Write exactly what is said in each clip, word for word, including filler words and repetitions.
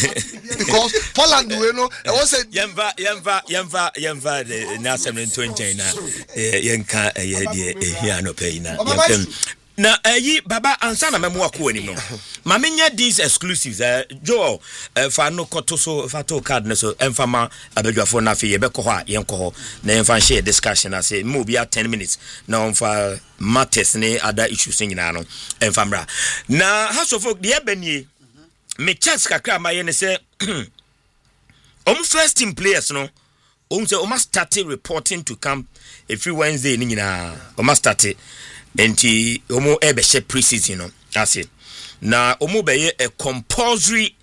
because Poland we know I was say yemva yemva yemva yemva the national twenty na yenka eh de here no pay na na eh baba ansa na memo akọ ani no ma menya these exclusives eh Joel fa no koto so fa to card no so emfa ma abadwafo na fe ye be ko ho a yenko ho na emfa share discussion as mo bia ten minutes na emfa matters ne other issues nyina no emfa mra na house of folk de ebanie me chance kakra ma ye ne say um first team players no um say um start reporting to camp every Wednesday ni nyina um start enti omo ebe she pre-season no that's it na omo be a compulsory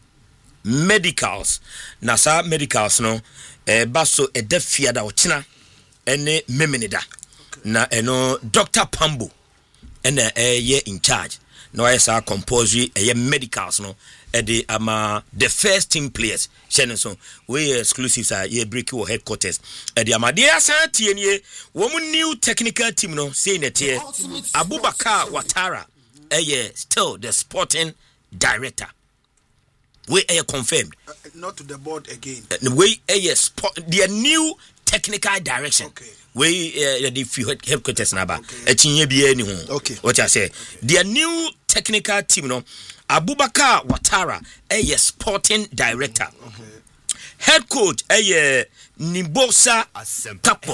medicals na sa medicals no e baso e defia da ochina ene memenida na eno Doctor Pambo ene ye in charge no I say compulsory e medicals no e de ama the first team players Shenson we exclusives are ye break your headquarters e de ama dia san tie nie wo new technical team no say net here Abubakar Watara eh still the sporting director we are confirmed uh, not to the board again uh, we eh sport their new technical direction okay we uh, the few headquarters na ba e tinye bia ni ho okay what I say their new technical team no Abubakar Watara a sporting director. Okay. Head coach a Nibosa Tapo.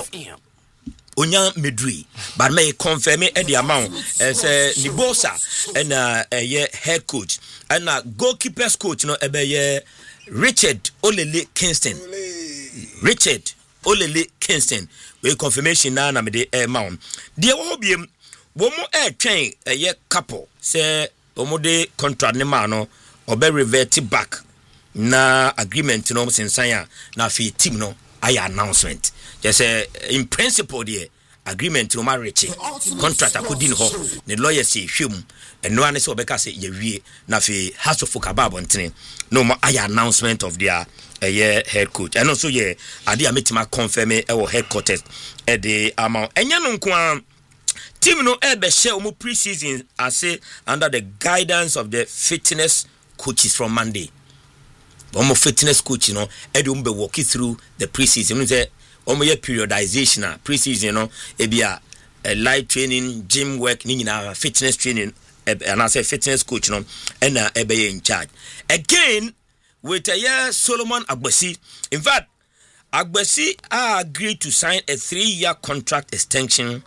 Onya Medri. But may confirm it at the amount as a Nibosa and a head coach. And a goalkeeper's coach no a Richard Olele Kingston. Richard Olele Kingston. We confirmation na na me de amount. Dear Obium, one more air train a year couple say omode contract ne ma no obe revert back na agreement no sensan na fi team no aya announcement just say in principle there agreement no ma reach contract akodi no ho ne lawyer say hwem eno ane say obeka say ye wie na fi house of kababo ntene no ma aya announcement of their a year head coach and also yeah ade ametima confirm e wo headquarters e de amount enya no nko team no ebe share omo pre-season as say under the guidance of the fitness coaches from Monday. Omo fitness coach no e dey umbe walk through the pre-season. You say omo ye periodization pre-season no e bia light training, gym work, ni nyina fitness training and I say fitness coach no and na ebe in charge. Again with a year Solomon Agbesi. In fact, Agbesi agreed to sign a three-year contract extension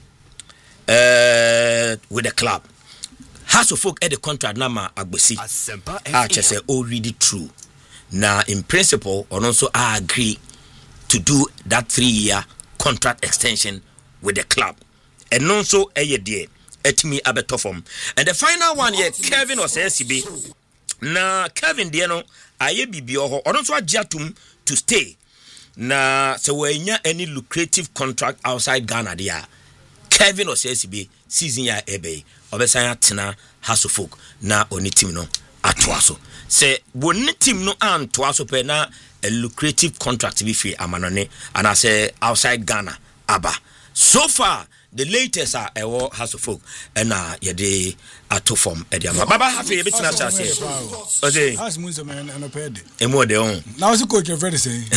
Uh, with the club. House of folk at the contract nama Agbesi. I just say already true. Now in principle, and also I agree to do that three-year contract extension with the club. And also a year at me abetofom. And the final one here, Kevin was S C B. Now Kevin Diano, I be bio or also a jatum to stay. Now so we any lucrative contract outside Ghana there. Kevin or C S B season ya ebe obesanya tena House folk na oni team no atoaso say woni team no antoaso pe na a lucrative contract be free amanone and I say outside Ghana aba so far the latest are ewo House folk and na ye de ato form e de ama baba hafi e betina cha say ose has munzo man and opede e mo de on now so coach your friend say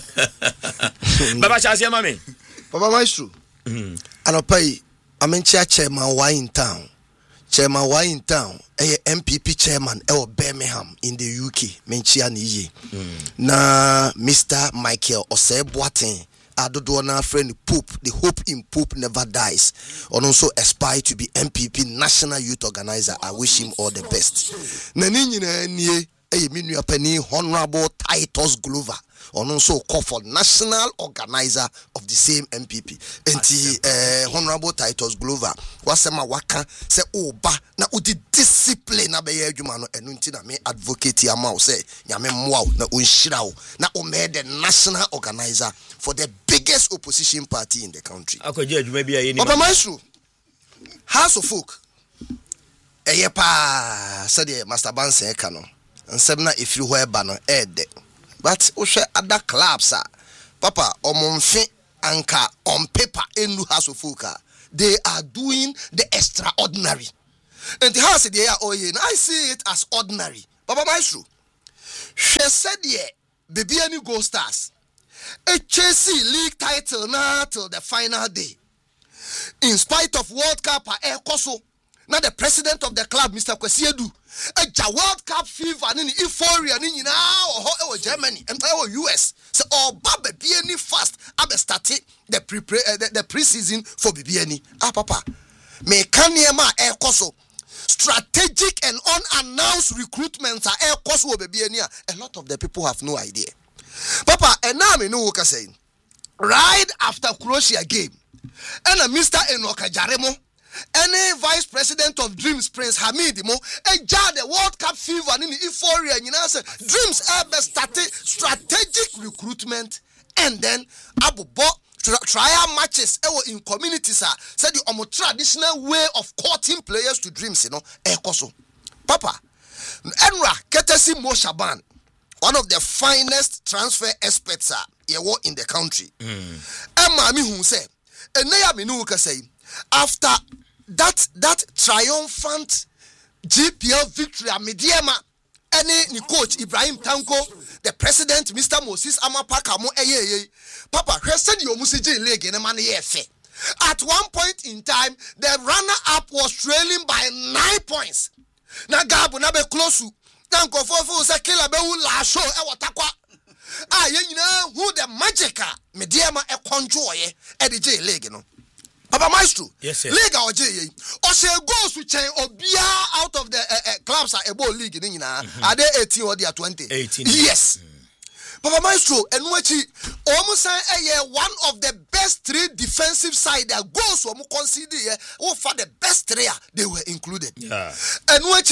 baba cha say mami baba maestro mm anopai amenchia chairman wa in town chairman wa in town eh M P P chairman e Birmingham in the U K menchia ni ye mm. na Mister Michael Oseboaten adodo na friend Pope the hope in Pope never dies and also aspire to be M P P national youth organizer. I wish him all the best na ni nyina nie eh minua pani honorable Titus Glover and also call for national organizer of the same M P P. Enti eh, Honorable Titus Glover wasema waka se oba na udi discipline na beye adwuma no enu nti na me advocate ama wo se nyame mmoa na onhyira wo na o made the national organizer for the biggest opposition party in the country. Akoje adwuma bia ye ni Papa Maestro House of Folk eye pa said the Master Banse ka no nsem na efiri ho eba no ede but oshe other clubs ah papa omonfe anka on paper enu House of Folk they are doing the extraordinary and the house they are oh yeah I see it as ordinary. Papa Maestro She said yeah, baby any Gold Stars. A Chelsea league title now till the final day. In spite of World Cup air koso, now the president of the club, Mister Kwesiedu, a World Cup fever in euphoria in now or Germany and or U S. So all Baba B N fast abe started the pre uh, the, the pre-season for B B N. Ah papa, me kanyema air koso. Strategic and unannounced recruitments are air koso B B N. A lot of the people have no idea. Papa, and now me know what I'm saying. Right after Croatia game, and a Mister Enoka Jaremo, any vice president of Dreams, Prince Hamid Mo, a jar the World Cup fever in the euphoria, you know, say Dreams ever started strategic recruitment, and then Abu Bo trial matches in communities are said the um, traditional way of courting players to Dreams, you know, ekoso. Papa, Enra Ketesi Mo Shaban, one of the finest transfer experts are in the country. Emma mi hu say, eneya mi nu ka say, after that that triumphant G P L victory, Mediema, any ni coach Ibrahim Tanko, the president Mister Moses Amapaka mo eye Papa, he said you must J league in a man yefe. At one point in time, the runner-up was trailing by nine points. Na gabu na be close. Tanko fofo say kila be la show e watakwa. Ah, you know who the magic Mediema e conjoy e the J league no. Papa Maestro, yes, sir. League or J. Or say goes to change or be out of the uh, uh, clubs are able league in mm-hmm. Are they eighteen or they are twenty? eighteen. Yes. Mm. Papa Maestro, and which almost a one of the best three defensive side that goes to consider oh for the best three they were included. Yeah. And which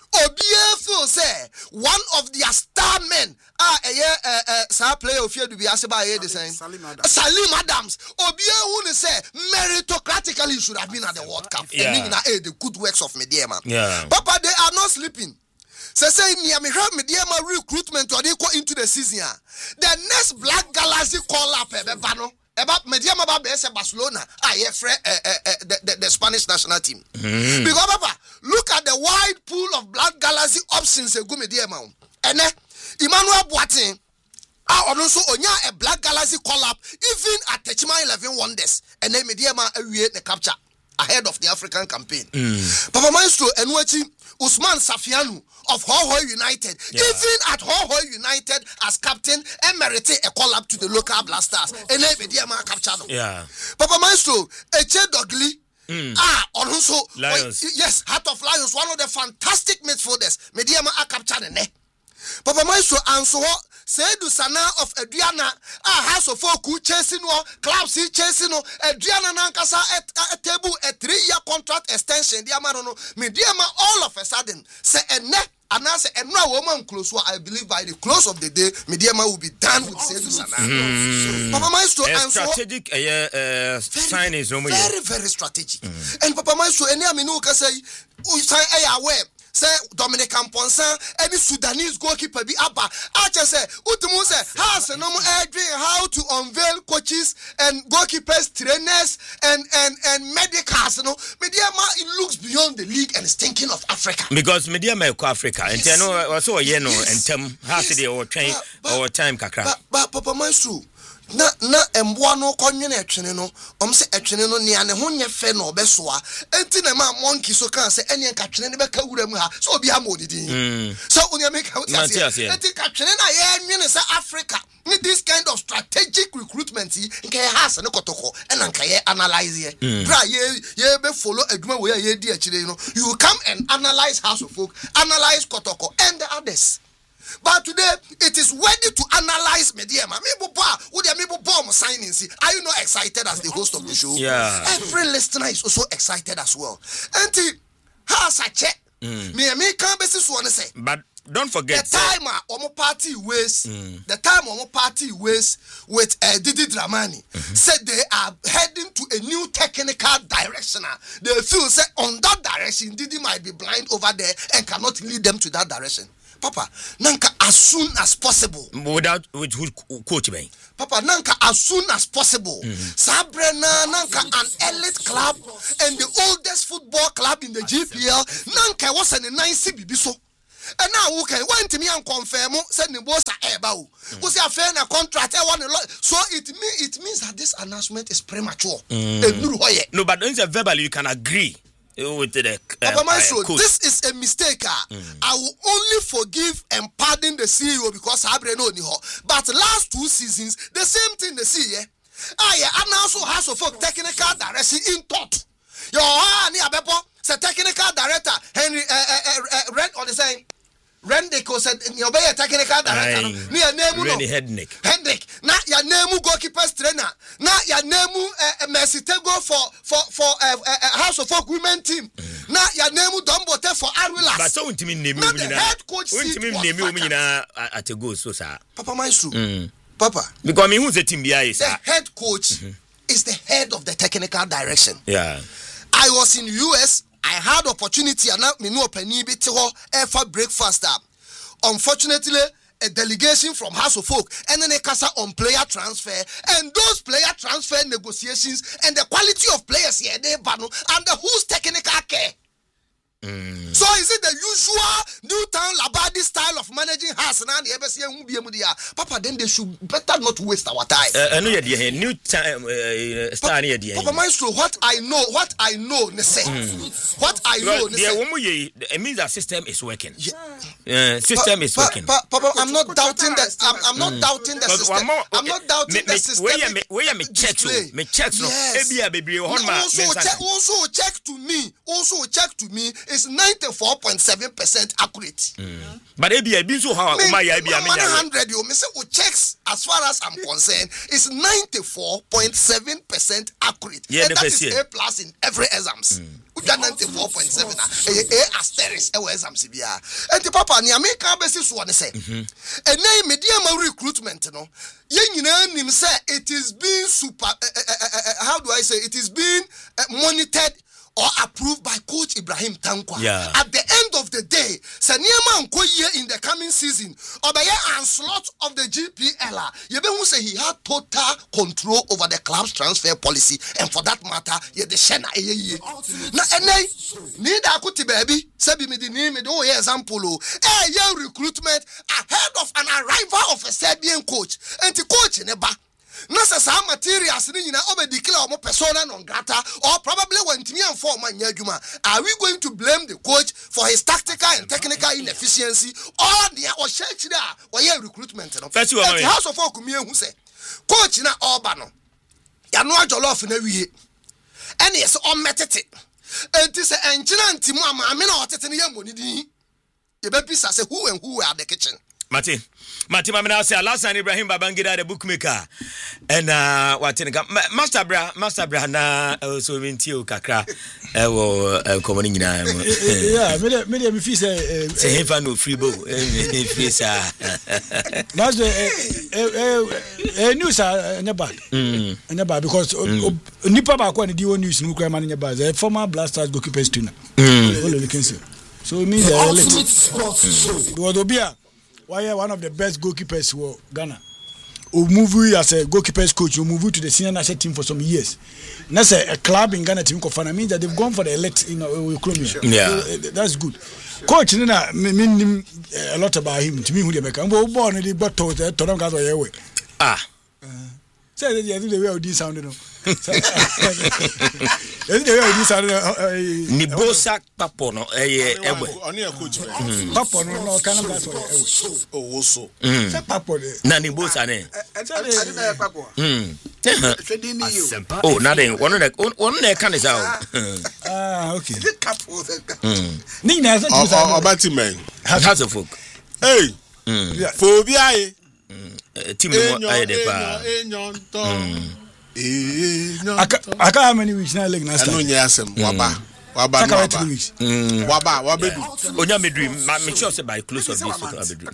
Obie say one of their star men ah a year uh uh star player of here to be asked by the same Salim Adams. Salim Adams. Obie who say meritocratically should have been at the World Cup. Yeah. And the good works of Mediema. Yeah. Papa, they are not sleeping. Say say me me have Mediema recruitment or they go into the season. The next Black Galaxy call up e bano. About Mediema ba be Barcelona. Ah yeah, fre uh, uh, uh, the, the the Spanish national team. Mm. Because Papa, look at the wide pool of Black Galaxy options e go Mediema. And eh, Emmanuel Boateng ah also onya a Black Galaxy call up even at Techima eleven Wonders. And then Mediema awie the capture ahead of the African campaign. Mm. Papa Maestro Enuachi Usman Safianu of Hoho United, yeah. Even at Hoho United as captain, emerited a call up to the local blasters. And then Mediema captured. Yeah. Papa Maestro Eche Dogli. Mm. Ah, also Lions. Yes, Heart of Lions, one of the fantastic midfielders. Mediema a captured. Papa Maestro Anso Seydou Sana of Adriana ah House of Folk chasing no clubs he chasing no Adriana nankasa a table a three year contract extension Diama no Mediema all of a sudden say ene anase enra woman close so I believe by the close of the day Mediema will be done with Seydou Sana. Mm. Papa Maestro and strategic uh, uh, sign is very very, very strategic. Mm. And Papa Maestro ene aminu ka say u sign eh aware say Dominican Ponsan any Sudanese goalkeeper be abba. I just say Utumu say has no how to unveil coaches and goalkeepers, trainers and and and medicals. No, Mediema it looks beyond the league and is thinking of Africa. Because Mediema is Africa and you know also you know and tem has the or train or time kakra. But, but Papa Maestro na na emboa no konwene etwene no om se etwene no nia ne ho nye fe no obesoa enti na ma monkey so kan se ene ka twene ne be ka wura mu ha so obi ha mo didin so onia make out say enti ka twene na ye nwene se Africa with this kind of strategic recruitment nke has ne kotoko ena nka ye analyze ye bra ye ye be follow aduma we ye di akire no you come and analyze House of Folk, analyze Kotoko and the others. But today it is ready to analyze Mediema. Are you not excited as the host of the show? Yeah. Every listener is also excited as well. And has a check. Me me can be say. But don't forget the time our party ways. Mm. The time our party ways with uh, Didi Dramani mm-hmm. said they are heading to a new technical direction. They feel say on that direction Didi might be blind over there and cannot lead them to that direction. Papa, nanka as soon as possible. Without with who coach me? Papa, nanka as soon as possible. Mm-hmm. Sabrina, nanka an elite club and the oldest football club in the G P L. Nanka was an nice B B so. And now who can went to me and confirm send the boss about who's a fair contract. I want a lot. So it means it means that this announcement is premature. Mm. No, but when verbally you can agree with the uh, Papa Maestro, uh, this is a mistake. Mm. I will only forgive and pardon the C E O because I know Niho. But last two seasons, the same thing the C E O. I also has of technical direction in thought. Your near Beppo, the technical director Henry Red or the same. Rendeko said you obey a technical director. Near name Rennie Hednick. Hednick. Not your name goalkeepers trainer. Not your name Messi Tego for for for a House of Folk women team. Not your name Dombote for Arwilas. But so to me name you head coach seat name you at a go so sir. Papa Maestro. Papa. Because me who's the team behind the head coach mm-hmm. is the head of the technical direction. Yeah. I was in U S. I had opportunity and now me no penny bit for breakfast. Unfortunately, a delegation from House of Folk and then a casa on player transfer and those player transfer negotiations and the quality of players here they banu and the who's technical care. Mm. So is it the usual Newtown Labadi style of managing house? Papa, then they should better not waste our time. I know you're new time. Papa Maestro, what I know, what I know, mm. what I know, it means that system is working. Yeah. Uh, system pa, is pa, working. Pa, Papa, I'm not doubting that. I'm, I'm not mm. doubting the system. More, okay. I'm not doubting me, the system. Where me, where me check to? Me check no. Also, check, also check to me. Also check to me. It's ninety-four point seven percent accurate. Mm. But it be a bit so how my idea one hundred you me say we checks as far as I'm concerned is ninety-four point seven percent accurate. Yeah, and that is A plus in every exams. Mm. We got ninety-four point seven A asterisk e exams bia. And the papa ni America basis one say. And now media recruitment no. Ye nyina nim say it is being super uh, uh, uh, uh, how do I say it is being uh, monitored or approved by Coach Ibrahim Tankwa. Yeah. At the end of the day, Sanyama Nkoye in the coming season, or by a onslaught of the G P L, you who say he had total control over the club's transfer policy, and for that matter, ye the Shena ye. Now, and they need a kuti baby, Sabi me the name, oh, yeah, example, eh, yeah, recruitment ahead of an arrival of a Serbian coach, and the coach in a back. Nasa some materials ni nyina obe declare omo persona non grata or probably wantimi amfo man adwuma. Are we going to blame the coach for his tactical and technical inefficiency or the o church da or your recruitment no? First the House of Folk mi ehu say coach na oba no ya no ajolof na wie ene yes o metete enti se enchina ntimu ama me na otete ne yamoni din ye be bisa say who and who are the kitchen. Mati, Mati, Mamina say Alasan Ibrahim Babangida the bookmaker, and uh, what in Master Bra, Master Bra na also Mintio Kakra, eh, well, coming in. Yeah, me, me, me, feel say, say, if I know free bow, Master, eh, news are never bad, never because Nipa Bakwan, the news, nuclear man in your bars, a former Blasters goalkeeper tuner. All you can say. So it means ultimate sports show. Duodobia. Why one of the best goalkeepers were Ghana. Who move as a goalkeepers coach, who move to the senior national team for some years. And that's a, a club in Ghana team Kofana means that they've gone for the elite in uh, Colombia. Yeah, so, uh, that's good. Coach, you know, mean a lot about him. To me, who they make. I'm born in the bottle. Toronto guys are away. Ah. Say that the way I did sound, you know. The way I did sound. Nibosa Papono, eh, only a coach. Papono, no, kind of that's what. Oh, so. Papo. Nani Bosa, eh? Oh, nothing. One of the one that can is out. Ah, okay. Nina, about him, man. Has a folk. Hey, phobia. Team I de pa. I can't how many weeks now like last time. Waba. Waba no waba. Weeks. Waba wabedu. Onya me dream. Me sure say by close of this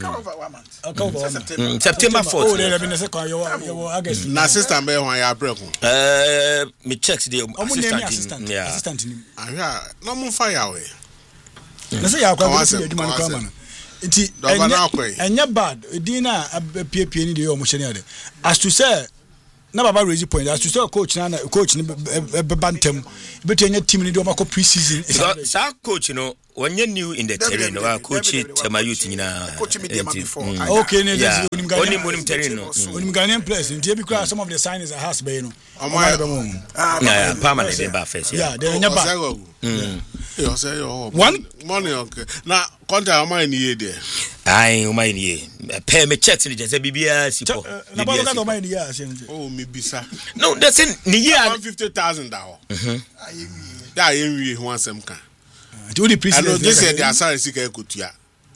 Abedu. September fourth. Oh, there been a second you you August. Na assistant be hwan ya break. Eh, me checks the assistant. Yeah. Assistant him. Ahia, no mo fire we. Na say ya kwa be adwuma no kwa man. Nti enya bad edin na pie pie ni de yo mo hye ne ade. As to say na baba raise point as to say coach na coach ni bebantem betu enya team ni do ma ko pre-season sa coach no wonye new in the terrain no coach Tema Youth nyina coach me dem before okay ne just onim Ghanaian onim onim terrain no onim Ghanaian players nti be cry some of the signings are has be no Amaya be mum yeah permanent member first yeah they enya ba mm yo say yo one money okay na contract Amaya ni ye there ai o mai ni pay me check ni just bibia sipo na ba ka do mai ni ya say oh me bisa no that's in ni year one hundred fifty thousand da ho mhm ya ye wi ho asem kan do the president I know this year the asare sika ekotua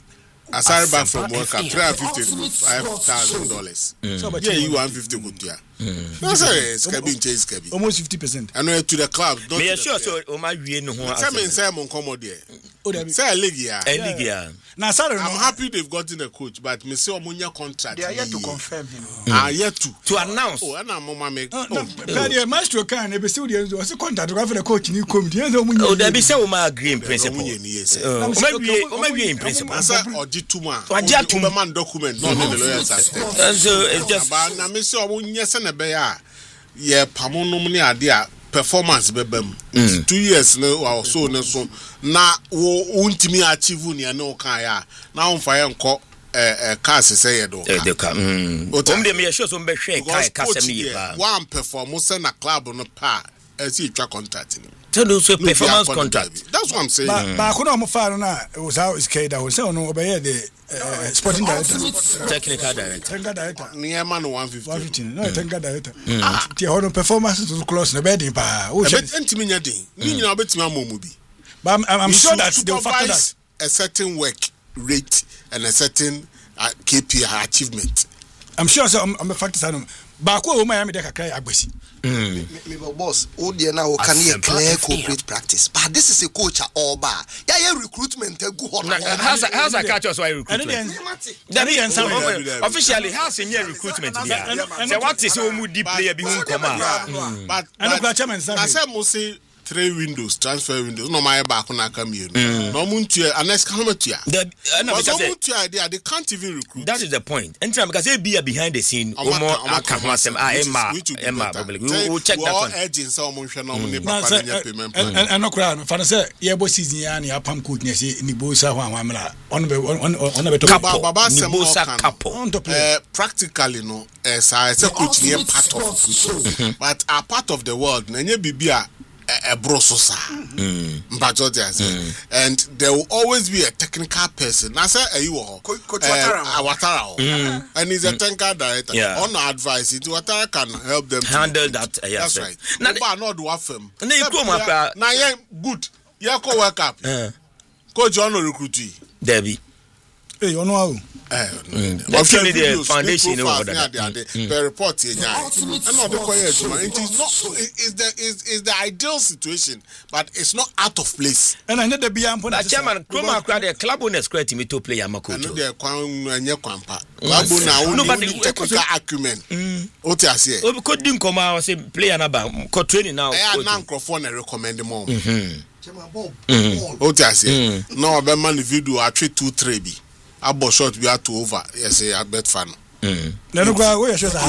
asare back from World Cup three hundred fifty-five thousand dollars so but yeah you one hundred fifty kotua no say skabi nche skabi almost fifty percent I know to the club don't me sure so o ma wie no ho asem say say mon komo there say league ya league ya na asare I'm happy they've gotten a coach but me say omunya contract they are yet to confirm him ah yet to to announce oh na mama make oh the maestro can e be still the o say contract go for the coach ni committee so omunya oh there be say o ma agree in principle o ma wie o ma wie in principle say odituma odituma man document no no the lawyers are so it's just na me say omunya se na be ya ye pamonum ni ade a performance bebam two years no so no so na wo untimi achieve ni na o kan ya na on fa ye nko eh eh cars say ye do de ka mm o dem me sure so mbe hwe kai kasem ni ba one perform say na club no pa e si twa contract ni tell us a performance contract that's what I'm saying ba ko no mo fa no na it was how is Keda ho say no obey the sporting director technical director technical director near man one hundred fifty one hundred fifty no technical director ah ti ho no performance to close no be din pa o she entimi nya din ni nyina obetimi amomu bi but I'm, I'm sure that they will factor that a certain work rate and a certain uh, K P I achievement I'm sure so I'm, I'm a factor that ba ko o Miami de kakra agbasi me me boss o de na o can hear clear corporate practice but this is a coach all ba ya ya recruitment egu ho how's how's a catch us why recruitment that be answer officially how's in your recruitment there say what is o mu di player bi hu nkoma but and the chairman say I say mo say three windows transfer windows no my back na come here no muntu anes kan matua the na because they they can't even recruit that is the point and time because they be behind the scene o mo aka ho asem ah emma emma public we will check that one agents o mo hwe no mo ne papa nya payment plan and no kra no fa say ye bo season ya na apam coach ne say ni bo sa ho anwa mra on be on be to baba ni bo sa couple eh practically no eh say coach ne part of but a part of the world na nya bibia a brososa mm. and there will always be a technical person. I say you coach Watara Watara and he's a mm. technical director. Yeah. On advice, it Watara can help them handle that. Uh, yes, that's right. Now but not do them. Now yeah, good. Yeah, go work up. Coach, you no recruit. Debbie. Hey, you know how? Eh, actually the foundation over there. The report here, and not the quiet. It is not. Is the is is the ideal situation, but it's not out of place. And I know the beyond. Chairman, Chroma crowd the club owners create me to play Amako. I know the kwan anya kwampa. Club owner only technical acumen. What you say? Oh, could dim come out say play another. Co training now. I am microphone and recommend more. What you say? No, be man video I treat two three b. Abo shot we are to over. Yes, I bet fan. Mm. No, no, go. Where should I?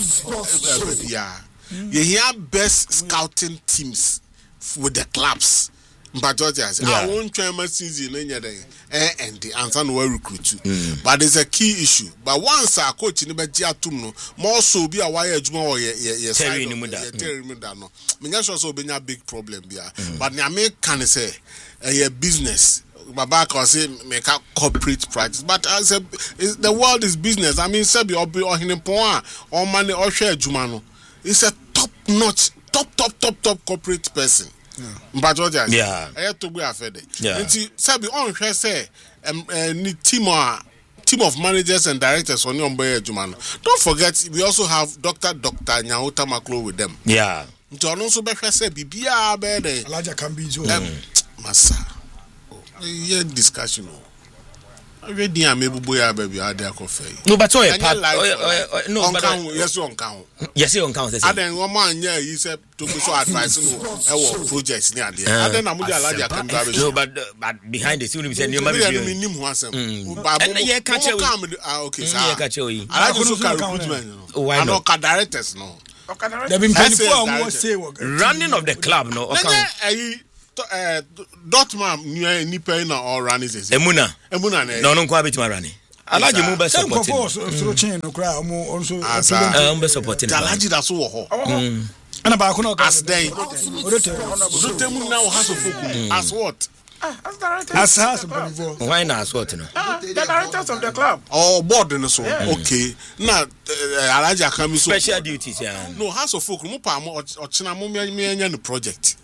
Yeah, you hear best scouting teams with the clubs. But what I say, I won't try my season any day. And the answer no recruit you. But there's a key issue. But once our coach in the Betia Tumno, more so be a wire juma or yes, Terry Muda. No, Minyash also be a big problem here. But Nyame can say a business. Baba can say make a corporate practice, but as a the world is business. I mean, Sebi or or Hinepoa or money or share Jumano. It's a top notch, top top top top corporate person. But what I yeah, I have to be afraid. Yeah, and Sebi on share say um need team or team of managers and directors on your Jumano. Don't forget we also have Doctor Doctor Nyauta Maklo with them. Yeah, John also be say Bibia be Alaja can be so. Massa. Yeah, discussion. Already, I'm able to buy a baby. I there coffee. No, but oh, part, no, but yes, on count. Yes, on count. And then one man, yeah, he said to be so advice. No, projects near there. And then I'm with Alaja can be. No, but but behind the scene, we said, "You might be minimum once." And yeah, catch you. Ah, okay, sir. Yeah, catch you. I like to recruitment. Why not? Directors, no. They've been twenty-four say running of the club no. Okay. Uh, Dortmund near Nipa na all run is Emuna. Emuna no no kwa betima run. Alaji mu be support. So chain no cry omo also um be support. Alaji da so wo ho. Ana ba ko no as then. Odote mu na wo haso foku as what? As director. As has before. Why not as what no? The directors of the club. Oh, board no so. Okay. Now Alaji akami so special duties yeah. No, haso foku mo pa mo ochina mo me anya no project.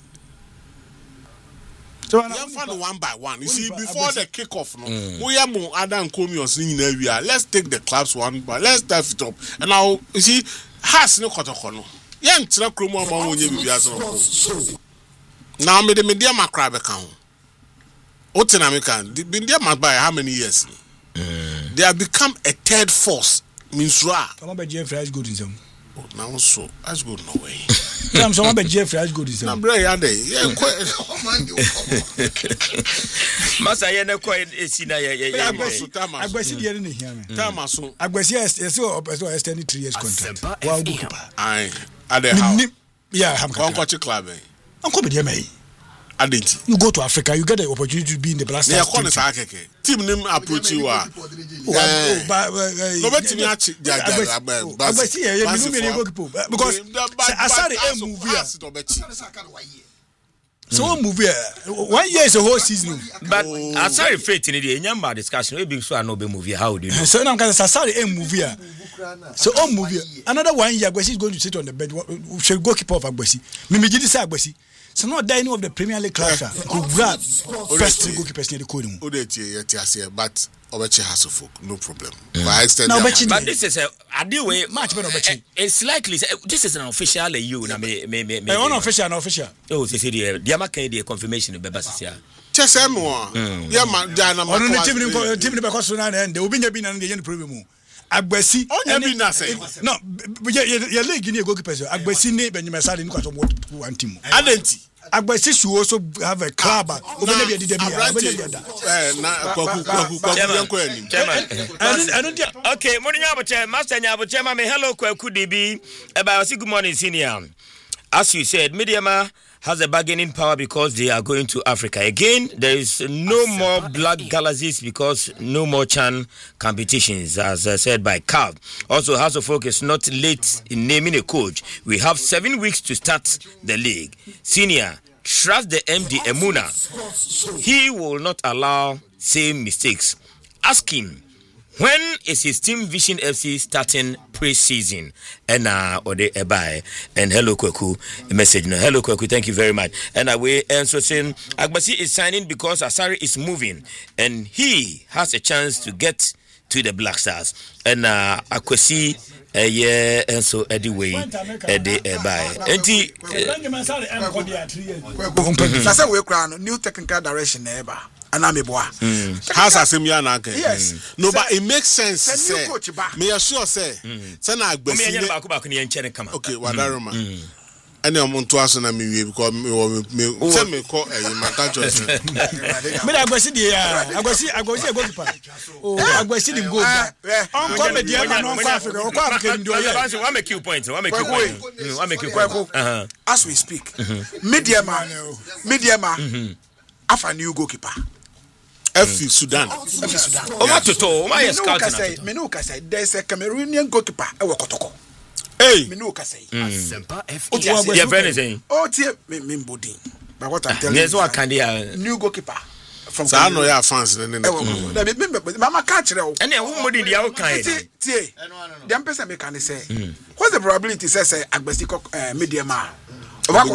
So you find one by one. You see, before the kickoff, no, we are more Adam Komi or singing area. Let's take the clubs one by let's dive it up. And now you see, has no kotokono. Young Trakromo among you be as now made the media macrab account. Oten American, the media must buy how many years? They have become a third force. Means ra. Come on, Jeff Rice good in some. Now so that's good no way. Come some about Jeff Rice good in some. I'm very hard. Yeah, Masa ye na kwa esina ye ye ye. Agbesi die ne hia me. Tamaso. Agbesi yes so person extend three years contract. Wow book. Aye. Ade how? Yeah, ham ka. Unko club eh. Unko be dey mai. Adenti. You go to Africa, you get the opportunity to be in the Black Stars. Yeah, sa keke. Team name approach you are. No bet me achi jaja abba. Agbesi ye me no me go people because Asare e move here. So one movie one year is a whole season. But Asare faith in the nyamba discussion we big so I no be movie how do you know? So now can Asare e move here. So on movie another one year Agbesi is going to sit on the bed. Should go keep off Agbesi. Me me gidi say Agbesi. So not die any of the Premier League clubs. Go grab first goalkeepers near the coding. But Obechi has a folk, no problem. Now, but this is a ideal way much better. It's likely this is an official you na me me me me unofficial and official. Oh, they say the the American the confirmation of Bebasia. Just say more. Yeah, man, Diana. On the team team because na and the obi nya bi na the problem. Agbesi onye bi na say no your league ni goalkeepers Agbesi ni Benjamin Sade ni kwaso one team Adenti Agbesi should also have a club obenya bi dey there eh na kwaku kwaku kwaku yanko ani I don't okay morning aboche master nya aboche ma me hello kwaku D B eba say good morning senior. As you said, Mediama has a bargaining power because they are going to Africa. Again, there is no more Black Galaxies because no more Chan competitions, as uh, said by C A V. Also, House of Folk is not late in naming a coach. We have seven weeks to start the league. Senior, trust the M D Emuna. He will not allow same mistakes. Ask him, when is his team Vision F C starting pre-season? And uh Ode Ebai and hello Kweku message no hello Kweku, thank you very much. And away and so saying Agbasi is signing because Asare is moving and he has a chance to get to the Black Stars. And uh Akwesi uh, yeah and so anyway Ede Ebai. Enti Sasa we crown new technical direction eba. Anameboa. Has asemia na ke. Yes. No, but it makes sense. Say, me assure say, say na Agbesi. Me ba ko ba ko ni enche kama. Okay, wadaroma. Any omuntu aso na me wie because me me say me call eh Maka Johnson. Me da Agbesi dey Agbesi Agbesi go keeper. Oh, Agbesi dey go. On come me dey na no Africa. O kwa Africa ndi o ye. One make you point. One make you point. One make you point. Uh-huh. As we speak, media man, media man, afa new goalkeeper. F Sudan. F Sudan. Oh, what to to? Why is scouting? Menuka say there's a Cameroonian goalkeeper e wo Kotoko. Hey, Menuka say. Sempa F. Your friend is saying. Oh, tie me me bodin. But what I'm telling you. There's what can they new goalkeeper from so I know your fans no no. Mama catch re o. And then who modi dia o kan. Tie. Dem person me can say. What's the probability say say Agbesi media man? What's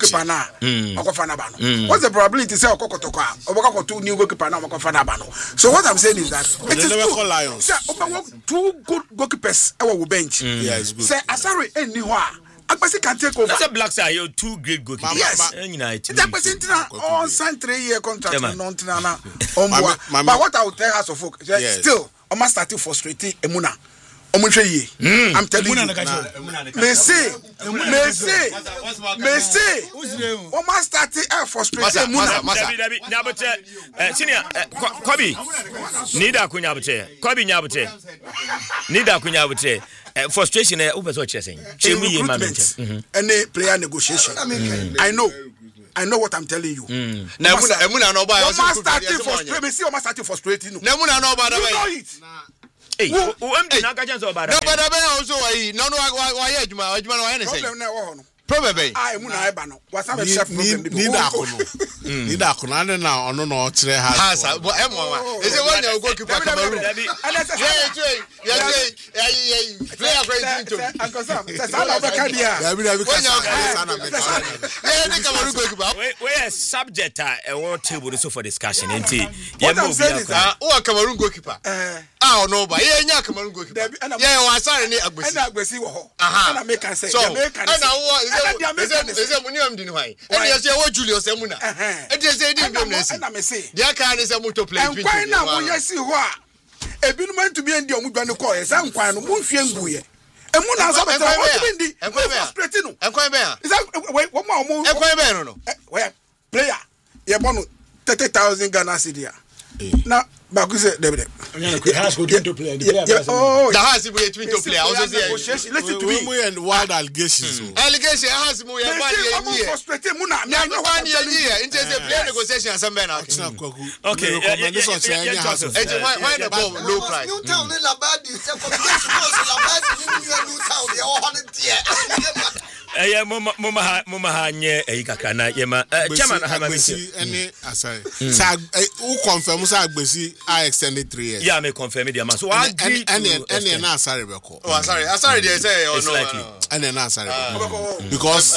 the probability say Okokotoko? Okoko new goalkeeper now Okofana. So what I'm saying is that it is never Lions. Say two good goalkeepers our bench. Yeah, it's good. Say Asare anywhere. Agbesi can take over. That's a Black Star, you two great goalkeepers. Yes. United. Agbesi on sign three year contract non Tinana. But what I will tell us of folk still I must start frustrating Emuna. omunhwe yi I'm telling you me say me say me say o ma start e frustrate mu na dabi dabi nyabote eh senior Kobi nida kunyabote Kobi nyabote nida kunyabote frustration e obeso chesen chemu yi ma menche any player negotiation I know I know what I'm telling you. Na emuna emuna no buy. O ma start frustrate me see o ma start frustrating you. Na emuna no buy. You know it. Hey, o M D na ka chance o ba da. Na ba da be also why no no why adwuma adwuma no why na say. Problem na wo ho no. Problem be. Ah emuna e ba no. Wasa be chef problem ni da ko no. Ni da ko na na ono no kire ha. Ha sa bo e mo wa. E say one ya go keep Cameroon. Yeah, yeah, yeah. Player great to. Uncle Sam, say sala be ka dia. Ya bi da bi ka sana me. Yeah, ni Cameroon go keep. We we subject a one table so for discussion enti. What I'm saying is ah o Cameroon goalkeeper. Eh. Ah no ba. Yeah, nya Cameroon goalkeeper. Yeah, wa sare ni Agbesi. Na Agbesi wo ho. Aha. Na make can say. So, make can say. Na wo is is muni am dinu hwan. E dey say wo Julius Emuna. E dey say di biom na si. Na me say. Dia kan ni say moto play twin. Enkwan na wo yesi ho a. Ebinu man to be ndi omu dwane ko e say nkwan no mu hwie nguye. Emu na so better wo to be ndi. Enkwan be. Frustrating no. Enkwan be a. Is that we wo ma omu. Enkwan be no no. We player. Ye bono thirty thousand Ghana cedi. Na ba ku say David. He has go to play. Oh, the house we twin to play. I also say listen to me. We and wild allegations. Allegation has mo ya ba ye ye. Frustrated mu na. Na no one ye ye. Into say play negotiation assemble na. Okay. Why why the ball low price? You tell me about this. Eh mama mama mama ha nye eh kakra na ye ma chairman ha ma be any aside. Sa who confirm say Agbesi I extended three years. Yeah, me confirm it ma. So I agree. Any any na asare be ko. Oh, sorry. Sorry dey say oh no. Any na asare be ko. Because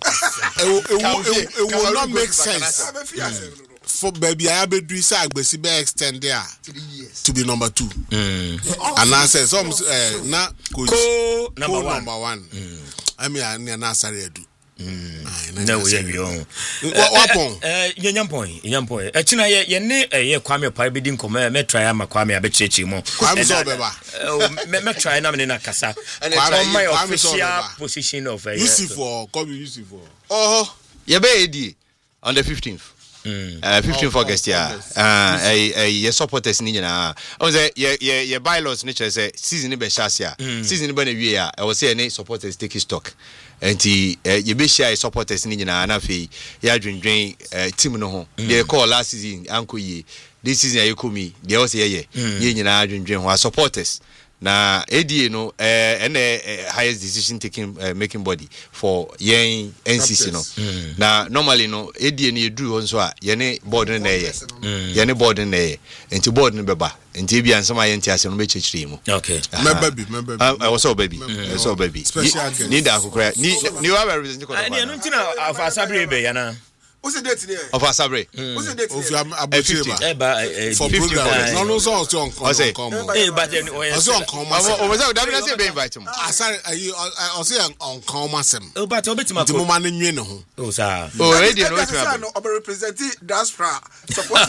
it will not make sense. For baby I be do say Agbesi be extend there to be number two. Mm. And I say some uh, na coach co number one. Number one. Mm. I mean I na asare do. Mm. No we be on. What pon? Eh ye nyampon, nyampon. E china ye ye ne ye Kwame pa be din komo me try am Kwame abechechi mo. Kwame so be ba. Me me try na me na kasa. Kwame my official position of uh, U C for come U C for. Oh, ye be edi on the fifteenth. Mm. Uh, fifteenth of August, yeah. Uh, a a supporters ni nyina. I say ye ye ye bylaws ni say season ni be shasia. Season ni be na wie a. I was say any supporters take stock. Enti ye be share supporters ni nyina na fe ya dwendwen team no ho. They call last season anko ye. This season ye komi. They also ye ye nyina dwendwen ho supporters. Na A D A no eh eh highest decision taking uh, making body for yen N C C no. Mm. Na normally no A D A no do on so a yene board na ye. Yene board na ye. Enti board no beba. Enti bia nsema ye nti ase no be chechire mu. Okay. My baby, my baby. I was so baby. I so baby. Ni da akukra. Ni ni wa represent ko. Eh no ntina afa asabre be ya na. What's the date there? Of Asabre. What's the date? Of Abucheba. Eh ba for program. No no so so on come. Eh but then o so on come. O was that we say be invite him. Asare ayi o say on come asem. O but obetima ko. Di mo ma ne nwe ne ho. O sa. O ready no to happen. No o represent diaspora support.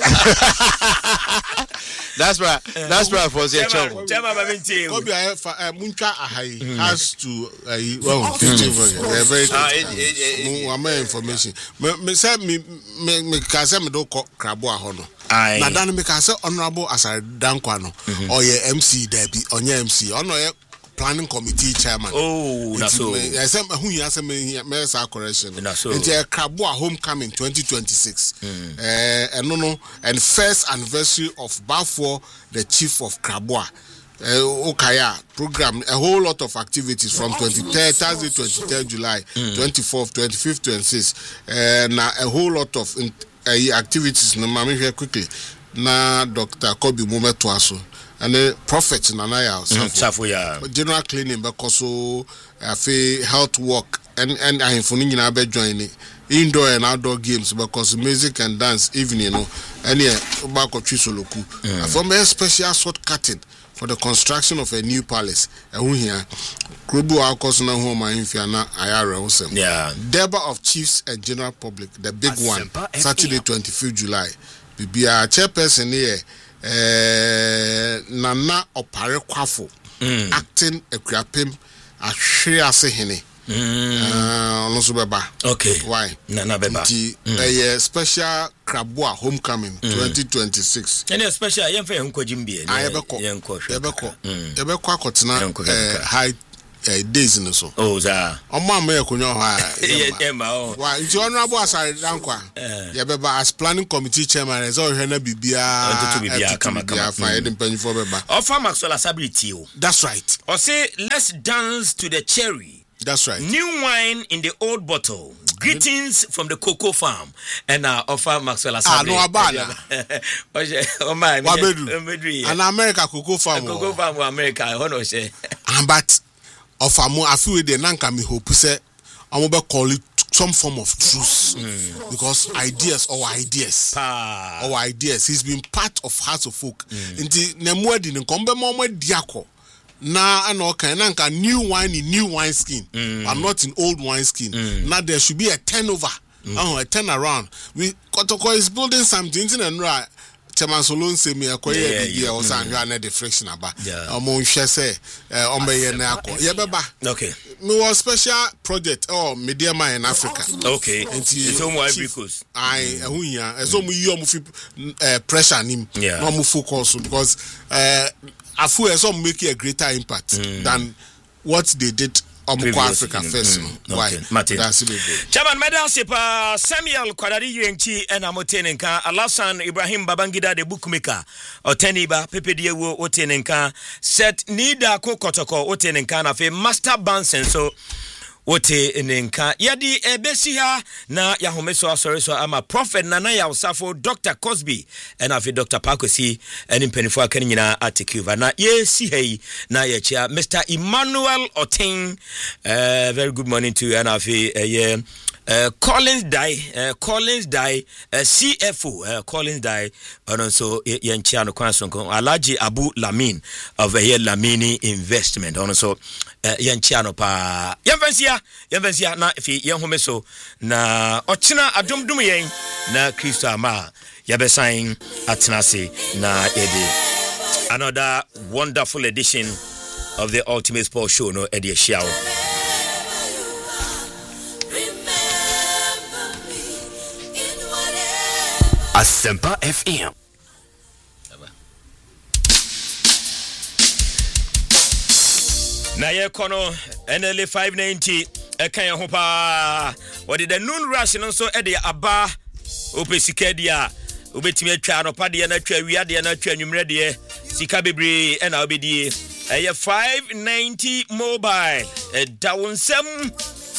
That's right. That's right for the channel. Chama ba minti. Obi a muntwa ahai has to ayi well fifteen for you. Very good. Mo am information. Me say me me me ka say me do krabo aho no na dan me ka say honorable Asare Dankwa no or ye M C Debbie onye M C ono ye planning committee chairman. Oh na so I say hu ya say me me say correction nti e krabo a homecoming twenty twenty-six eh eno no and first anniversary of Bafo the chief of Krabo Uh, Okaya program a whole lot of activities from twenty-third Thursday twenty-third July mm. twenty-fourth twenty-fifth twenty-sixth uh, na a whole lot of in, uh, activities no mami here quickly na Doctor Kobi Mumeto aso and the prophet na na ya safo ya general cleaning because so afi health work and and ahimfo ni nyina be join indoor and outdoor games because music and dance evening you know any back of Chisoloku from a special short cutting for the construction of a new palace. Ehun here, Krobu Akos na home infia na ayare hosem. Yeah. Deba of Chiefs and General Public, the big one, Saturday twenty-fifth July. Bibia chairperson here, eh, Nana Opare Kwafo. acting Ekuapem ahwe ase hene mm no so beba okay why na na beba the mm. a special Krabua homecoming mm. twenty twenty-six and a special yem fa yem kwajim bie yebeko yebeko yebeko akotena high Uh, days in the so. Oh, za. On my mayor, Kunyo, yeah, ma. Why, it's honorable as I rankwa. Yeah, as planning committee chairman, as all Hena Bibia, to be a Kamaka, fired in penny for Beba. Offer Maxwell Sabri. That's right. Or say, let's dance to the cherry. That's right. New wine in the old bottle. Greetings from the cocoa farm. And uh, offer Maxwell Sabri. Ah, no, Abana. Oh, my, an America cocoa farm. Cocoa farm, America, I want to say. But. Of a more, I feel the Nanka me hope say I'm about call it some form of truce mm. because ideas or ideas pa. or ideas he's been part of House of Folk. Inti nemwedi ni kombe momwe diako na ano kan nanka new wine in new wine skin mm. and not in old wine skin. Mm. Now there should be a turnover, mm. oh, a turnaround. We Kotoko is building something and right. Chairman Solon say me akoye bibia o san hwa na the friction aba omo nhwe say omo ye na akọ ye beba okay me was special project oh media man in Africa okay it's on Ivory Coast I ehun ya ezo mu yi omo fi pressure nim no mo focus because uh afu ezo make a greater impact mm. than what they did Africa first. Mm, why? Okay. That's it. Chairman Medal Sipa Samuel Kwadari Yenchi and Amotenenka Alasan Ibrahim Babangida the bookmaker or Teniba Pepe Diewo Otenenka set Nida Kokotoko Otenenka na fe master bansen so wote nenka yadi ebesi ha na yahomeso asori so ama prophet nana ya usafo Doctor Cosby and afi Doctor Pakosi and impenifo aka nyina atikuva na yesi hei na yechia Mister Emmanuel Otin uh, very good morning to you and afi uh, yeah Uh, Collins Dai, uh, Collins Dai, uh, C F O, uh, Collins Dai, and also Yanchiano Kwansonko, Alaji Abu Lamin of a uh, Lamini Investment, and also uh, Yanchiano Pa Yanvensia, Yanvensia, na if young homeso na Ochina Adum Dumien, na Christo Ama, Yabesain Atnasi, na Eddie. Another wonderful edition of the Ultimate Sports Show, no Eddie Xiao. Asempa F M. Na ye kono N L A five ninety e kan ye ho pa. What did the noon rush no so e de aba opesika dia obetimi atwa no pa de na atwa wi ade na atwa nwumre de sika bebre e na obedie e ye five ninety mobile e dawonsem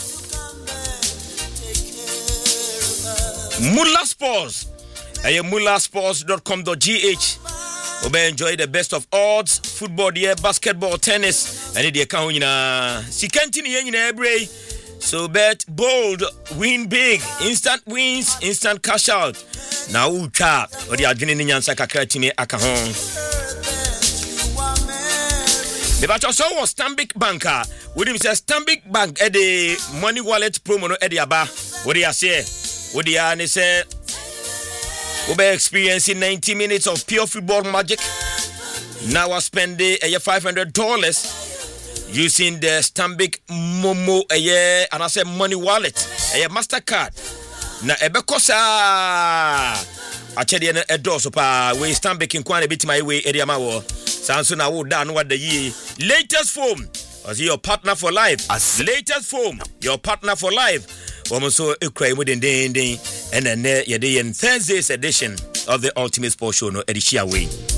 Mula Sports. I am mula sports dot com dot g h. Obe enjoy the best of odds, football there, basketball, tennis, and the account in a Sikanti in every. So bet bold, win big, instant wins, instant cash out. Now ucha or the adrenaline in Yansa Kakratime Akahon. The batch so was Stanbic Banker. With him says Stanbic Bank at the money wallet promo no Ediaba. What do you say? What do you say? We'll be experiencing ninety minutes of pure football magic. Now I spend a year five hundred dollars using the Stanbic Momo a year and I say money wallet a year MasterCard. Na ebekosa I tell you a door so pa we Stanbic in quite a bit my way area mawo. Sanso na wo dan what the year latest form as your partner for life. As latest form your partner for life. Also, a crime within the ending, and then uh, yeah, the Thursday's edition of the Ultimate Sports Show, no, Edishia Way.